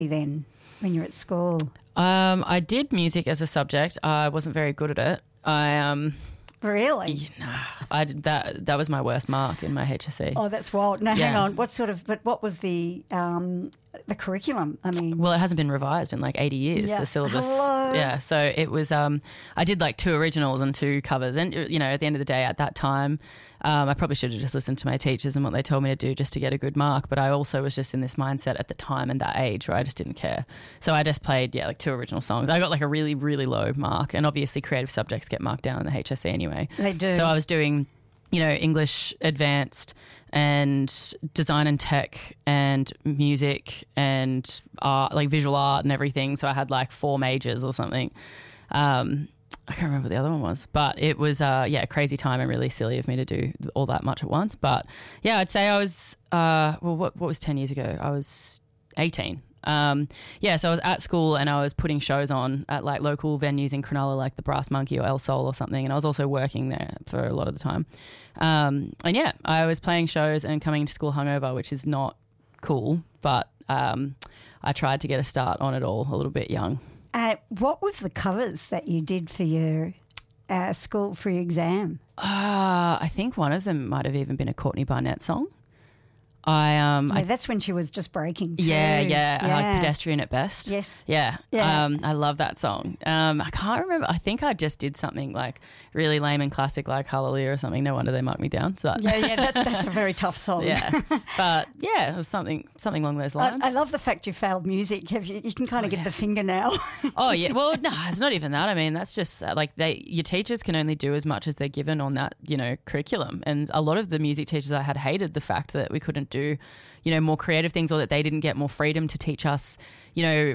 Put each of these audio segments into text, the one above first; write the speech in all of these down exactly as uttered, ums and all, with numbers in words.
then when you're at school? Um, I did music as a subject. I wasn't very good at it. I um. Really? Yeah, nah, I did that. That was my worst mark in my H S C. Oh, that's wild. No, Yeah. hang on. What sort of? But what was the um, the curriculum? I mean, Well, it hasn't been revised in like eighty years. Yeah. The syllabus. Hello. Yeah. So it was. Um, I did like two originals and two covers, and you know, at the end of the day, at that time, um, I probably should have just listened to my teachers and what they told me to do just to get a good mark. But I also was just in this mindset at the time and that age where I just didn't care. So I just played yeah like two original songs. I got like a really really low mark, and obviously creative subjects get marked down in the H S C anyway. They do. So I was doing, you know, English advanced and design and tech and music and art, like visual art and everything. So I had like four majors or something. Um, I can't remember what the other one was, but it was, uh, yeah, a crazy time and really silly of me to do all that much at once. But yeah, I'd say I was, uh, well, what, what was ten years ago? I was eighteen. Um, yeah, so I was at school and I was putting shows on at like local venues in Cronulla, like the Brass Monkey or El Sol or something. And I was also working there for a lot of the time. Um, and yeah, I was playing shows and coming to school hungover, which is not cool, but um, I tried to get a start on it all a little bit young. Uh, what was the covers that you did for your uh, school for your exam? Uh, I think one of them might have even been a Courtney Barnett song. I um Yeah, I, that's when she was just breaking too. yeah yeah, yeah. Like Pedestrian at Best. Yes. Yeah. Yeah. Um, I love that song. Um, I can't remember. I think I just did something like really lame and classic, like Hallelujah or something. No wonder they marked me down. So Yeah, yeah, that, that's a very tough song. yeah. But yeah, it was something something along those I, lines. I love the fact you failed music. Have you, you can kind of Oh, give yeah. the finger now. Oh yeah, well no, it's not even that. I mean, that's just uh, like they your teachers can only do as much as they're given on that, you know, curriculum. And a lot of the music teachers I had hated the fact that we couldn't do, you know, more creative things, or that they didn't get more freedom to teach us, you know,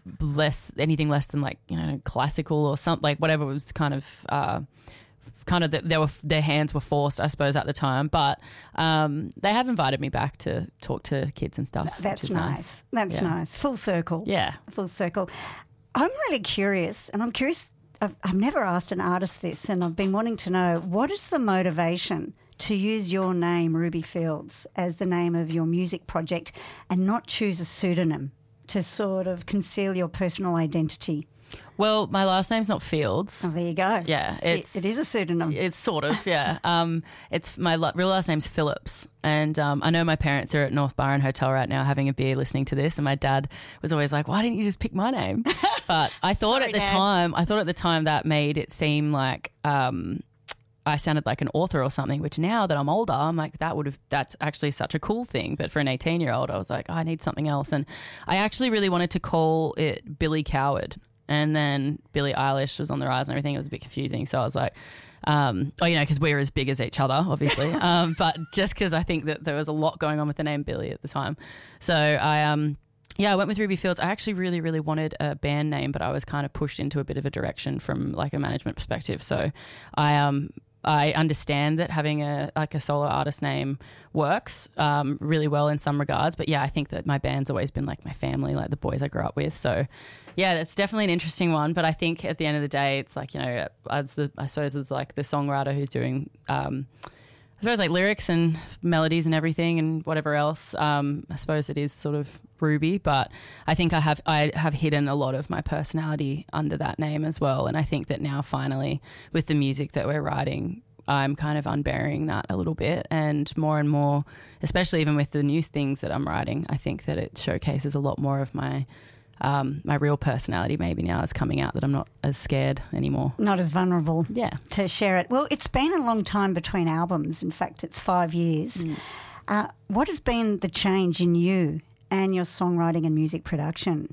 less anything less than like, you know, classical or something, like whatever was kind of uh kind of the, they were their hands were forced, I suppose, at the time. But um, they have invited me back to talk to kids and stuff. That's which is nice. nice. That's Yeah. nice. Full circle. Yeah. Full circle. I'm really curious, and I'm curious, I've, I've never asked an artist this, and I've been wanting to know, what is the motivation to use your name, Ruby Fields, as the name of your music project and not choose a pseudonym to sort of conceal your personal identity? Well, my last name's not Fields. Oh, there you go. Yeah, See, it's- it is a pseudonym. It's sort of, yeah. Um, it's my la- real last name's Phillips, and um, I know my parents are at North Byron Hotel right now having a beer listening to this, and my dad was always like, "Why didn't you just pick my name?" But I thought Sorry, at the Dad. time, I thought at the time that made it seem like um, I sounded like an author or something. Which now that I'm older, I'm like, that would have that's actually such a cool thing. But for an eighteen year old, I was like, oh, I need something else, and I actually really wanted to call it Billy Coward. And then Billie Eilish was on the rise and everything. It was a bit confusing. So I was like, um, oh, you know, because we're as big as each other, obviously. um, but just because I think that there was a lot going on with the name Billy at the time. So I, um, yeah, I went with Ruby Fields. I actually really, really wanted a band name, but I was kind of pushed into a bit of a direction from like a management perspective. So I, um, I understand that having a like a solo artist name works um, really well in some regards, but yeah, I think that my band's always been like my family, like the boys I grew up with. So yeah, that's definitely an interesting one. But I think at the end of the day, it's like, you know, as the I suppose it's like the songwriter who's doing um, I suppose like lyrics and melodies and everything and whatever else. Um, I suppose it is sort of Ruby, but I think I have I have hidden a lot of my personality under that name as well. And I think that now finally with the music that we're writing, I'm kind of unburying that a little bit, and more and more, especially even with the new things that I'm writing, I think that it showcases a lot more of my um, my real personality maybe now is coming out, that I'm not as scared anymore. Not as vulnerable Yeah. to share it. Well, it's been a long time between albums. In fact, it's five years. Mm. Uh, what has been the change in you and your songwriting and music production?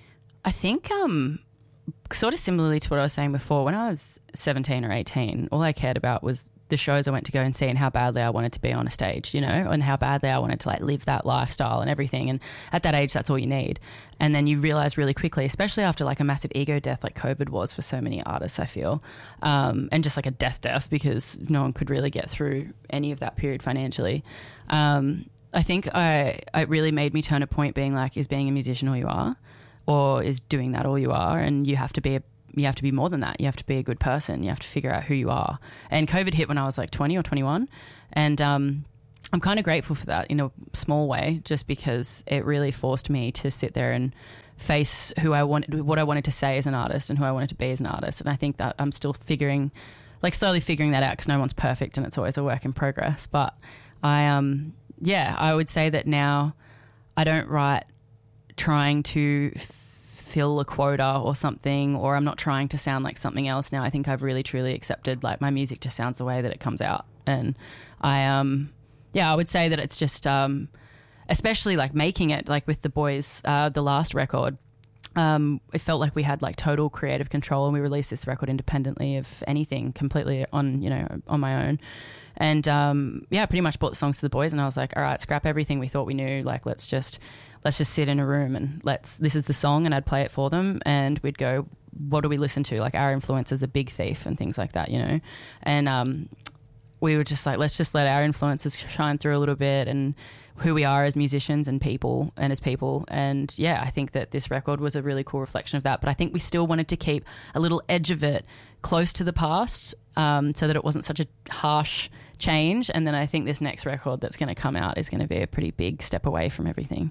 I think um, sort of similarly to what I was saying before, when I was seventeen or eighteen, all I cared about was the shows I went to go and see and how badly I wanted to be on a stage, you know, and how badly I wanted to like live that lifestyle and everything. And at that age, that's all you need. And then you realize really quickly, especially after like a massive ego death like COVID was for so many artists, I feel, um, and just like a death death because no one could really get through any of that period financially. Um, I think I it really made me turn a point being like, is being a musician all you are? Or is doing that all you are? And you have to be a you have to be more than that. You have to be a good person. You have to figure out who you are. And COVID hit when I was like twenty or twenty-one. And um, I'm kind of grateful for that in a small way, just because it really forced me to sit there and face who I wanted, what I wanted to say as an artist and who I wanted to be as an artist. And I think that I'm still figuring, like slowly figuring that out, because no one's perfect and it's always a work in progress. But I, um, yeah, I would say that now I don't write trying to f- fill a quota or something, or I'm not trying to sound like something else now. I think I've really truly accepted, like, my music just sounds the way that it comes out. And I, um, yeah, I would say that it's just, um, especially like making it, like with the boys, uh, the last record, um, it felt like we had like total creative control, and we released this record independently of anything, completely on, you know, on my own. And um, yeah, I pretty much brought the songs to the boys, and I was like, all right, scrap everything we thought we knew. Like, let's just, let's just sit in a room and let's, this is the song, and I'd play it for them, and we'd go, what do we listen to? Like, our influences are Big Thief and things like that, you know? And, um, we were just like, let's just let our influences shine through a little bit, and who we are as musicians and people and as people. And yeah, I think that this record was a really cool reflection of that. But I think we still wanted to keep a little edge of it close to the past, um, so that it wasn't such a harsh change. And then I think this next record that's going to come out is going to be a pretty big step away from everything.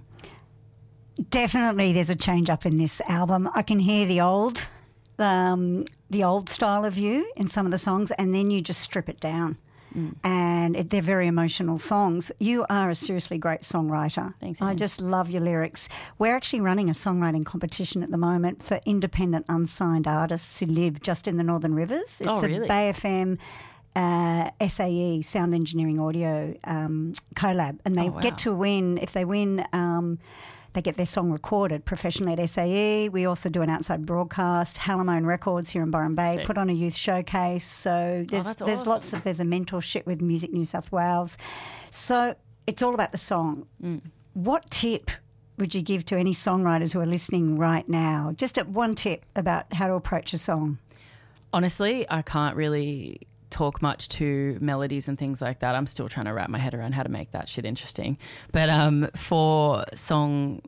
Definitely there's a change up in this album. I can hear the old, um, the old style of you in some of the songs, and then you just strip it down. Mm. And it, they're very emotional songs. You are a seriously great songwriter. Thanks. I Anne. just love your lyrics. We're actually running a songwriting competition at the moment for independent unsigned artists who live just in the Northern Rivers. It's oh, really? a Bay F M uh, S A E, Sound Engineering Audio um, collab. And they oh, wow. get to win, if they win... Um, they get their song recorded professionally at S A E. We also do an outside broadcast. Halamone Records here in Byron Bay Sick. put on a youth showcase. So there's, oh, there's awesome. lots of, there's a mentorship with Music New South Wales. So it's all about the song. Mm. What tip would you give to any songwriters who are listening right now? Just at one tip about how to approach a song. Honestly, I can't really talk much to melodies and things like that. I'm still trying to wrap my head around how to make that shit interesting. But um, for song,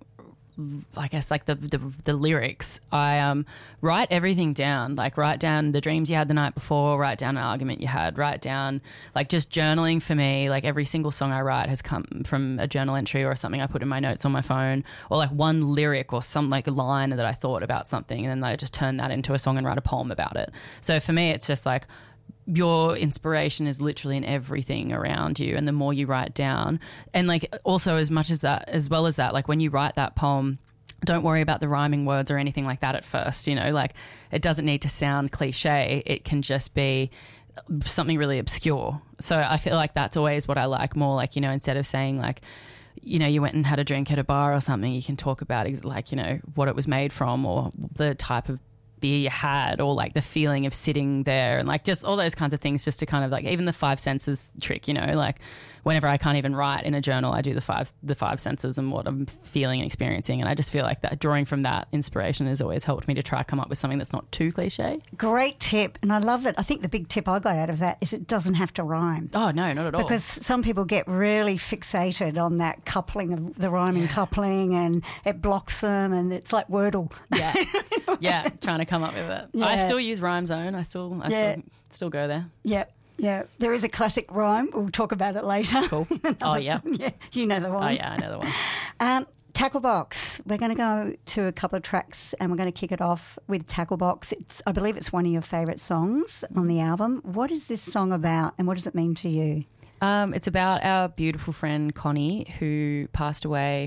I guess like the, the the lyrics, I um write everything down. Like write down the dreams you had the night before, write down an argument you had, write down like just journaling for me. Like every single song I write has come from a journal entry or something I put in my notes on my phone, or like one lyric or some like a line that I thought about something, and then I just turn that into a song and write a poem about it. So for me, it's just like, your inspiration is literally in everything around you, and the more you write down, and like also as much as that, as well as that, like when you write that poem, don't worry about the rhyming words or anything like that at first, you know, like it doesn't need to sound cliche. It can just be something really obscure. So I feel like that's always what I like more, like, you know, instead of saying like, you know, you went and had a drink at a bar or something, you can talk about like, you know, what it was made from, or the type of beer you had, or like the feeling of sitting there, and like just all those kinds of things, just to kind of like, even the five senses trick, you know, like whenever I can't even write in a journal, I do the five the five senses and what I'm feeling and experiencing. And I just feel like that drawing from that inspiration has always helped me to try to come up with something that's not too cliche. Great tip, and I love it. I think the big tip I got out of that is it doesn't have to rhyme. Oh no, not at all. Because some people get really fixated on that coupling of the rhyming yeah. coupling, and it blocks them, and it's like Wordle. Yeah, yeah, trying to come up with it. Yeah. I still use Rhyme Zone. I still, I Yeah. still, still go there. Yeah. Yeah, there is a classic rhyme. We'll talk about it later. Cool. Oh yeah, yeah, you know the one. oh yeah, I know the one. Um, Tacklebox. We're going to go to a couple of tracks, and we're going to kick it off with Tacklebox. It's, I believe, it's one of your favourite songs on the album. What is this song about, and what does it mean to you? Um, it's about our beautiful friend Connie, who passed away.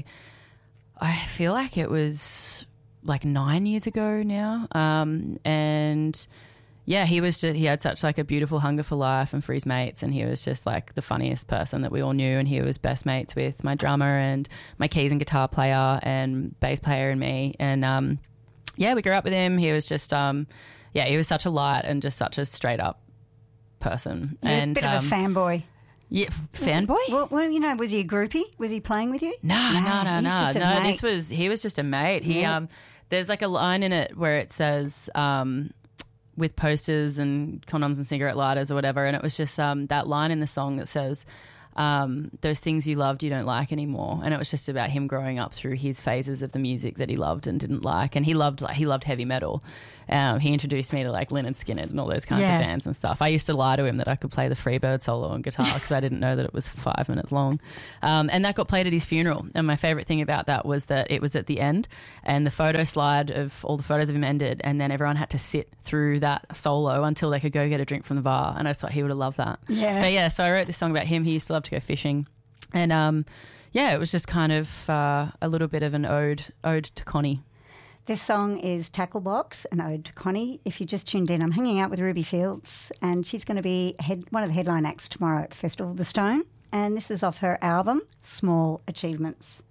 I feel like it was like nine years ago now, um, and. Yeah, he was just, he had such like a beautiful hunger for life and for his mates, and he was just like the funniest person that we all knew, and he was best mates with my drummer and my keys and guitar player and bass player and me, and um, yeah, we grew up with him. He was just, um, yeah, he was such a light and just such a straight up person. He was and a bit um, of a fanboy. Yeah, fanboy? Well, well, you know, was he a groupie? Was he playing with you? No, no, no, he's no, just a no. mate. This was, he was just a mate. He, Yeah. um, there's like a line in it where it says, um, with posters and condoms and cigarette lighters or whatever, and it was just um, that line in the song that says, um, those things you loved you don't like anymore. And it was just about him growing up through his phases of the music that he loved and didn't like. And he loved like he loved heavy metal. Um, he introduced me to like Lynyrd Skynyrd and all those kinds Yeah. of bands and stuff. I used to lie to him that I could play the Freebird solo on guitar because I didn't know that it was five minutes long. Um, and that got played at his funeral. And my favourite thing about that was that it was at the end and the photo slide of all the photos of him ended, and then everyone had to sit through that solo until they could go get a drink from the bar. And I just thought he would have loved that. Yeah. But yeah, so I wrote this song about him. He used to love to go fishing. And um, yeah, it was just kind of uh, a little bit of an ode ode to Connie. This song is Tacklebox, an ode to Connie. If you just tuned in, I'm hanging out with Ruby Fields, and she's going to be head, one of the headline acts tomorrow at Festival of the Stone. And this is off her album, Small Achievements.